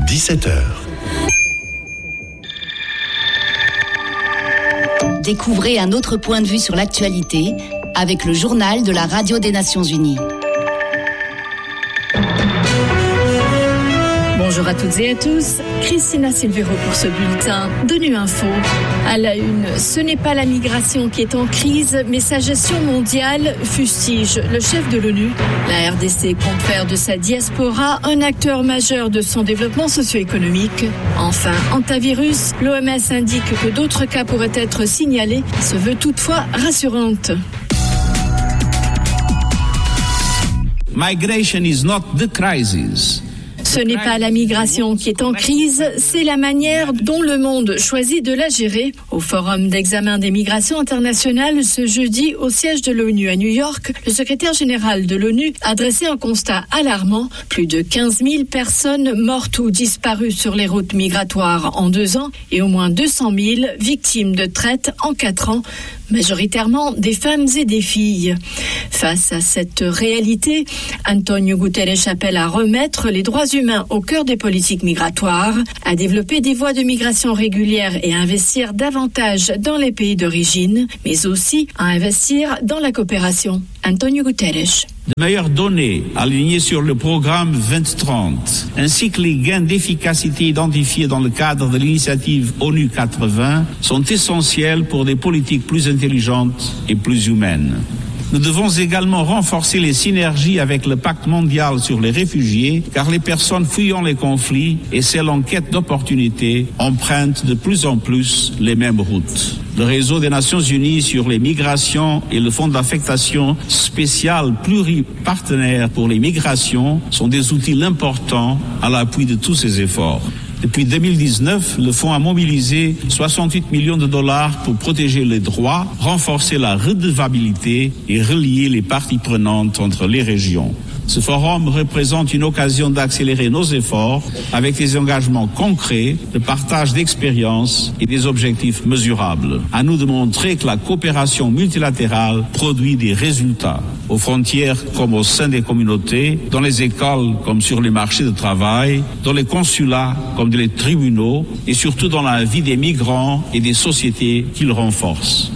17h. Découvrez un autre point de vue sur l'actualité avec le journal de la Radio des Nations Unies. Bonjour à toutes et à tous, Christina Silvero pour ce bulletin d'ONU Info. À la une, ce n'est pas la migration qui est en crise, mais sa gestion mondiale, fustige le chef de l'ONU. La RDC compte faire de sa diaspora un acteur majeur de son développement socio-économique. Enfin, antivirus, l'OMS indique que d'autres cas pourraient être signalés, se veut toutefois rassurante. Migration is not the crisis. Ce n'est pas la migration qui est en crise, c'est la manière dont le monde choisit de la gérer. Au Forum d'examen des migrations internationales ce jeudi au siège de l'ONU à New York, le secrétaire général de l'ONU a dressé un constat alarmant. Plus de 15 000 personnes mortes ou disparues sur les routes migratoires en 2 ans et au moins 200 000 victimes de traite en 4 ans. Majoritairement des femmes et des filles. Face à cette réalité, Antonio Guterres appelle à remettre les droits humains au cœur des politiques migratoires, à développer des voies de migration régulières et à investir davantage dans les pays d'origine, mais aussi à investir dans la coopération. Antonio Guterres. De meilleures données alignées sur le programme 2030, ainsi que les gains d'efficacité identifiés dans le cadre de l'initiative ONU 80 sont essentiels pour des politiques plus intelligentes et plus humaines. Nous devons également renforcer les synergies avec le pacte mondial sur les réfugiés, car les personnes fuyant les conflits et celles en quête d'opportunités empruntent de plus en plus les mêmes routes. Le réseau des Nations Unies sur les migrations et le fonds d'affectation spéciale pluripartenaire pour les migrations sont des outils importants à l'appui de tous ces efforts. Depuis 2019, le fonds a mobilisé 68 millions de dollars pour protéger les droits, renforcer la redevabilité et relier les parties prenantes entre les régions. Ce forum représente une occasion d'accélérer nos efforts avec des engagements concrets, de partage d'expériences et des objectifs mesurables. À nous de montrer que la coopération multilatérale produit des résultats, aux frontières comme au sein des communautés, dans les écoles comme sur les marchés de travail, dans les consulats comme dans les tribunaux et surtout dans la vie des migrants et des sociétés qu'ils renforcent.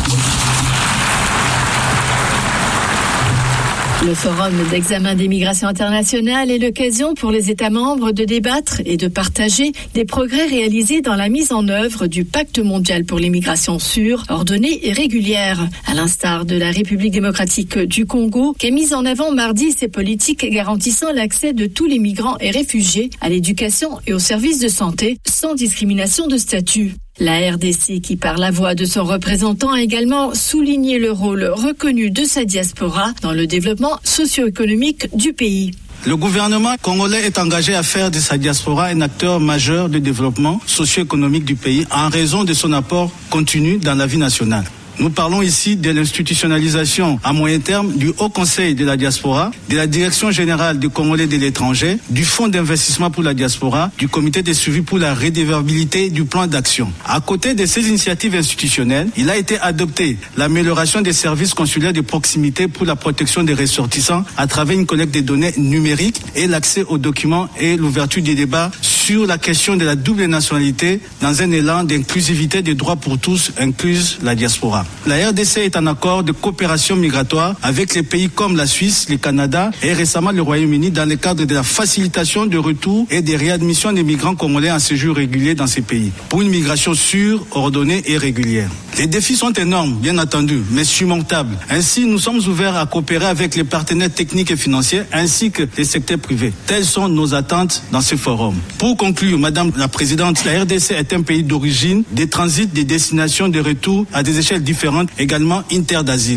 Le Forum d'examen des migrations internationales est l'occasion pour les États membres de débattre et de partager des progrès réalisés dans la mise en œuvre du Pacte mondial pour les migrations sûres, ordonnées et régulières, à l'instar de la République démocratique du Congo, qui a mis en avant mardi ses politiques garantissant l'accès de tous les migrants et réfugiés à l'éducation et aux services de santé, sans discrimination de statut. La RDC, qui par la voix de son représentant, a également souligné le rôle reconnu de sa diaspora dans le développement socio-économique du pays. Le gouvernement congolais est engagé à faire de sa diaspora un acteur majeur de développement socio-économique du pays en raison de son apport continu dans la vie nationale. Nous parlons ici de l'institutionnalisation à moyen terme du Haut Conseil de la diaspora, de la Direction générale des Congolais de l'étranger, du Fonds d'investissement pour la diaspora, du Comité de suivi pour la redevabilité du plan d'action. À côté de ces initiatives institutionnelles, il a été adopté l'amélioration des services consulaires de proximité pour la protection des ressortissants à travers une collecte des données numériques et l'accès aux documents et l'ouverture des débats sur la question de la double nationalité dans un élan d'inclusivité des droits pour tous, incluse la diaspora. La RDC est en accord de coopération migratoire avec les pays comme la Suisse, le Canada et récemment le Royaume-Uni dans le cadre de la facilitation de retour et de réadmission des migrants congolais en séjour régulier dans ces pays pour une migration sûre, ordonnée et régulière. Les défis sont énormes, bien entendu, mais surmontables. Ainsi, nous sommes ouverts à coopérer avec les partenaires techniques et financiers ainsi que les secteurs privés. Telles sont nos attentes dans ce forum. Pour conclure, Madame la Présidente, la RDC est un pays d'origine, de transit, de destination, de retour à des échelles différentes, également interdasile.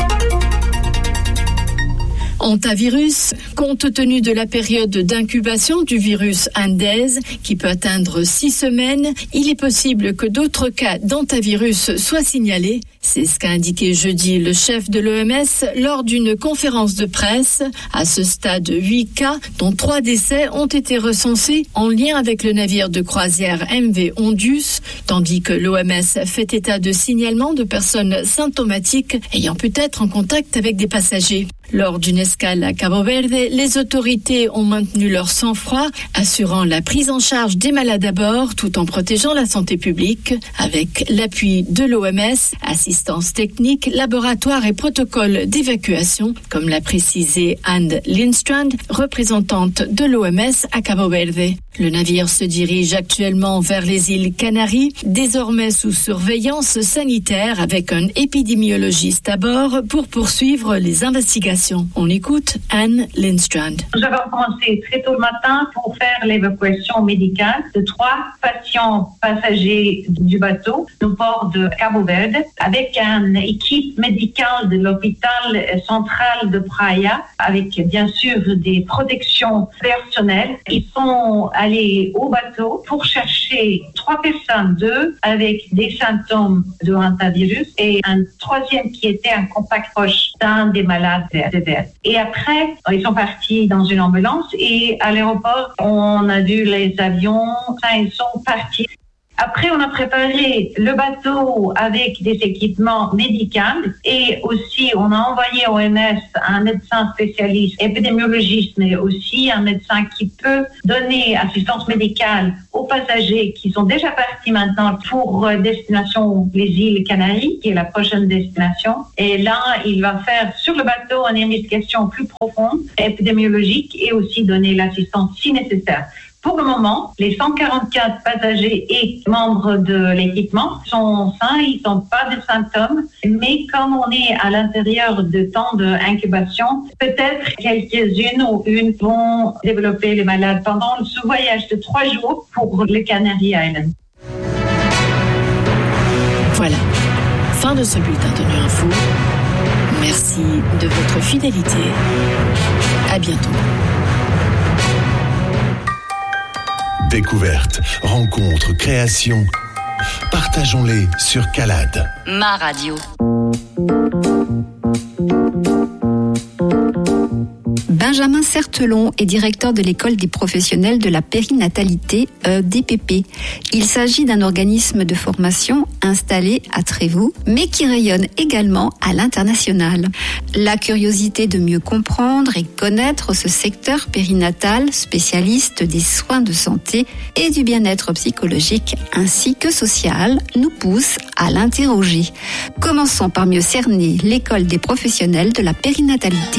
Antivirus, compte tenu de la période d'incubation du virus Andes, qui peut atteindre 6 semaines, il est possible que d'autres cas d'antivirus soient signalés. C'est ce qu'a indiqué jeudi le chef de l'OMS lors d'une conférence de presse. À ce stade, 8 cas, dont 3 décès, ont été recensés en lien avec le navire de croisière MV Ondius, tandis que l'OMS fait état de signalement de personnes symptomatiques ayant pu être en contact avec des passagers. Lors d'une escale à Cabo Verde, les autorités ont maintenu leur sang-froid, assurant la prise en charge des malades à bord tout en protégeant la santé publique, avec l'appui de l'OMS, assistance technique, laboratoire et protocole d'évacuation, comme l'a précisé Anne Lindstrand, représentante de l'OMS à Cabo Verde. Le navire se dirige actuellement vers les îles Canaries, désormais sous surveillance sanitaire avec un épidémiologiste à bord pour poursuivre les investigations. On écoute Anne Lindstrand. Nous avons commencé très tôt le matin pour faire l'évacuation médicale de 3 patients passagers du bateau au port de Cabo Verde avec une équipe médicale de l'hôpital central de Praia avec bien sûr des protections personnelles. Ils sont allés au bateau pour chercher 3 personnes, 2 avec des symptômes de hantavirus et un 3e qui était un contact proche d'un des malades sévères. Et après, ils sont partis dans une ambulance et à l'aéroport, on a vu les avions, ils sont partis. Après, on a préparé le bateau avec des équipements médicaux et aussi on a envoyé au OMS un médecin spécialiste épidémiologiste, mais aussi un médecin qui peut donner assistance médicale aux passagers qui sont déjà partis maintenant pour destination les îles Canaries, qui est la prochaine destination. Et là, il va faire sur le bateau une investigation plus profonde, épidémiologique et aussi donner l'assistance si nécessaire. Pour le moment, les 144 passagers et membres de l'équipement sont sains, ils n'ont pas de symptômes, mais comme on est à l'intérieur de temps d'incubation, peut-être quelques-unes ou une vont développer les malades pendant ce voyage de 3 jours pour les Canary Islands. Voilà, fin de ce bulletin de Nu Info. Merci de votre fidélité. À bientôt. Découvertes, rencontres, créations. Partageons-les sur Calade. Ma radio. Benjamin Certelon est directeur de l'école des professionnels de la périnatalité, DPP. Il s'agit d'un organisme de formation installé à Trévoux, mais qui rayonne également à l'international. La curiosité de mieux comprendre et connaître ce secteur périnatal, spécialiste des soins de santé et du bien-être psychologique ainsi que social, nous pousse à l'interroger. Commençons par mieux cerner l'école des professionnels de la périnatalité.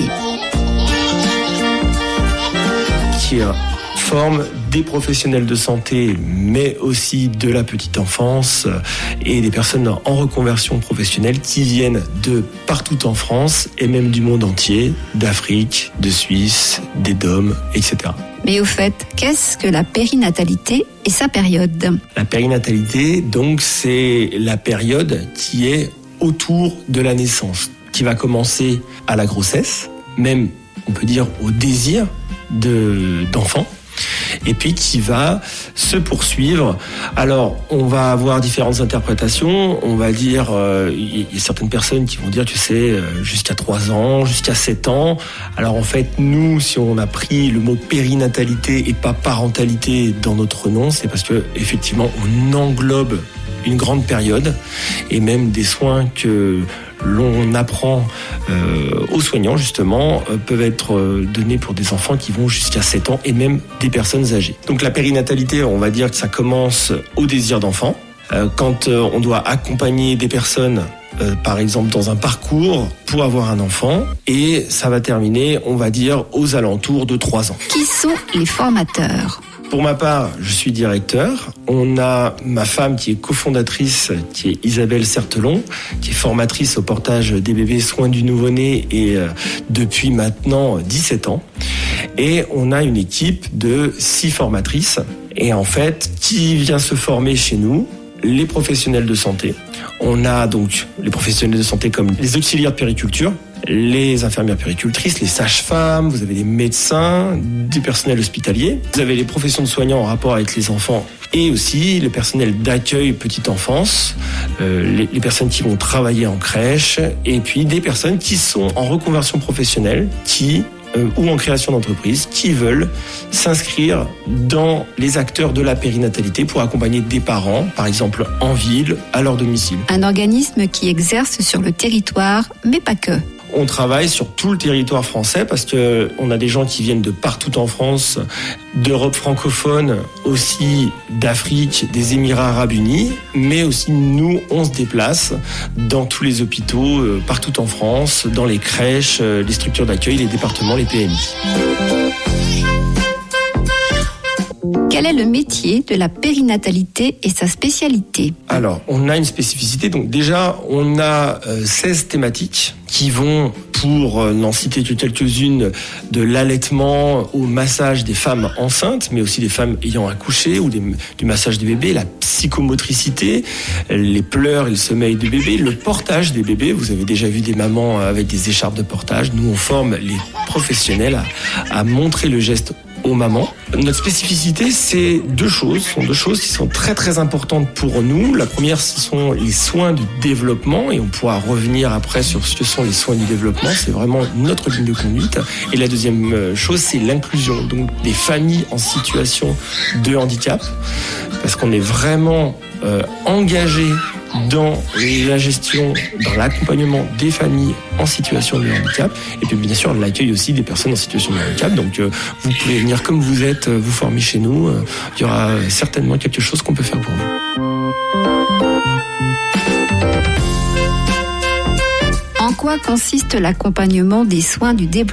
Qui forme des professionnels de santé, mais aussi de la petite enfance et des personnes en reconversion professionnelle qui viennent de partout en France et même du monde entier, d'Afrique, de Suisse, des DOM, etc. Mais au fait, qu'est-ce que la périnatalité et sa période ? La périnatalité, donc, c'est la période qui est autour de la naissance, qui va commencer à la grossesse, même, on peut dire, au désir d'enfants, et puis qui va se poursuivre. Alors, on va avoir différentes interprétations. On va dire, il y a certaines personnes qui vont dire, tu sais, jusqu'à 3 ans, jusqu'à 7 ans. Alors, en fait, nous, si on a pris le mot périnatalité et pas parentalité dans notre nom, c'est parce que, effectivement, on englobe une grande période et même des soins que l'on apprend aux soignants, justement, peuvent être donnés pour des enfants qui vont jusqu'à 7 ans et même des personnes âgées. Donc la périnatalité, on va dire que ça commence au désir d'enfant, quand on doit accompagner des personnes, par exemple dans un parcours pour avoir un enfant, et ça va terminer, on va dire, aux alentours de 3 ans. Qui sont les formateurs ? Pour ma part, je suis directeur. On a ma femme qui est cofondatrice, qui est Isabelle Certelon, qui est formatrice au portage des bébés soins du nouveau-né et depuis maintenant 17 ans. Et on a une équipe de 6 formatrices. Et en fait, qui vient se former chez nous ? Les professionnels de santé. On a donc les professionnels de santé comme les auxiliaires de périculture, les infirmières péricultrices, les sages-femmes, vous avez des médecins, du personnel hospitalier, vous avez les professions de soignants en rapport avec les enfants et aussi le personnel d'accueil petite enfance, les personnes qui vont travailler en crèche et puis des personnes qui sont en reconversion professionnelle, ou en création d'entreprise, qui veulent s'inscrire dans les acteurs de la périnatalité pour accompagner des parents, par exemple en ville, à leur domicile. Un organisme qui exerce sur le territoire, mais pas que. on travaille sur tout le territoire français parce que on a des gens qui viennent de partout en France, d'Europe francophone, aussi d'Afrique, des Émirats arabes unis, mais aussi nous, on se déplace dans tous les hôpitaux, partout en France, dans les crèches, les structures d'accueil, les départements, les PMI. Quel est le métier de la périnatalité et sa spécialité ? Alors, on a une spécificité. Donc déjà, on a 16 thématiques qui vont, pour n'en citer que quelques-unes, de l'allaitement au massage des femmes enceintes, mais aussi des femmes ayant accouché, ou du massage des bébés, la psychomotricité, les pleurs et le sommeil des bébés, le portage des bébés. Vous avez déjà vu des mamans avec des écharpes de portage. Nous, on forme les professionnels à montrer le geste aux mamans. Notre spécificité, c'est deux choses qui sont très très importantes pour nous. La première, ce sont les soins du développement, et on pourra revenir après sur ce que sont les soins du développement. C'est vraiment notre ligne de conduite. Et la deuxième chose, c'est l'inclusion, donc des familles en situation de handicap, parce qu'on est vraiment engagé dans la gestion, dans l'accompagnement des familles en situation de handicap, et puis bien sûr l'accueil aussi des personnes en situation de handicap. Donc vous pouvez venir comme vous êtes, vous former chez nous. Il y aura certainement quelque chose qu'on peut faire pour vous. En quoi consiste l'accompagnement des soins du développement ?